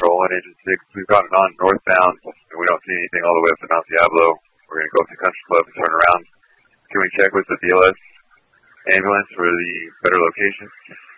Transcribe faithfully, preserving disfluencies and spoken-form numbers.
Control, one Agent six. We've gotten on northbound, and we don't see anything all the way up to Mount Diablo. We're going to go up to Country Club and turn around. Can we check with the B L S ambulance for the better location?